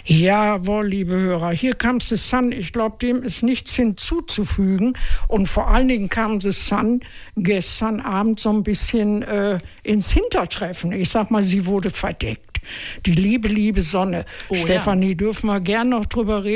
Jawohl, liebe Hörer, hier kam The Sun. Ich glaube, dem ist nichts hinzuzufügen. Und vor allen Dingen kam The Sun gestern Abend so ein bisschen ins Hintertreffen. Ich sag mal, sie wurde verdeckt. Die liebe Sonne. Oh, Stefanie, dürfen wir gern noch drüber reden?